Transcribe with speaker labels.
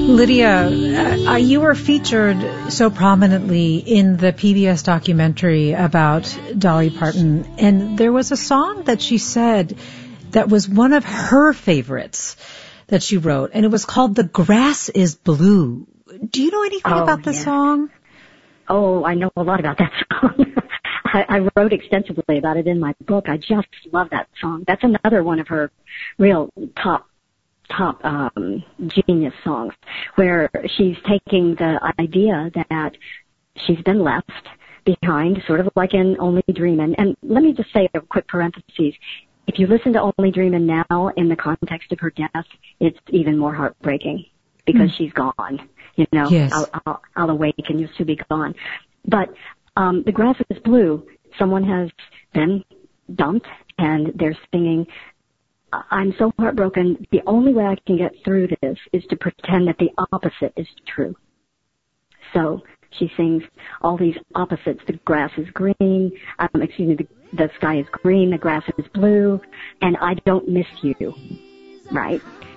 Speaker 1: Lydia, you were featured so prominently in the PBS documentary about Dolly Parton, and there was a song that she said that was one of her favorites that she wrote, and it was called "The Grass is Blue." Do you know anything about this song?
Speaker 2: Oh, I know a lot about that song. I wrote extensively about it in my book. I just love that song. That's another one of her real top genius songs, where she's taking the idea that she's been left behind, sort of like in Only Dreamin'. And let me just say a quick parenthesis. If you listen to Only Dreamin' now in the context of her death, it's even more heartbreaking because she's gone. You know,
Speaker 1: yes.
Speaker 2: I'll awake and you'll still be gone. But The Grass is Blue, someone has been dumped and they're singing, I'm so heartbroken. The only way I can get through this is to pretend that the opposite is true. So she sings all these opposites. The grass is green. The sky is green. The grass is blue. And I don't miss you. Right?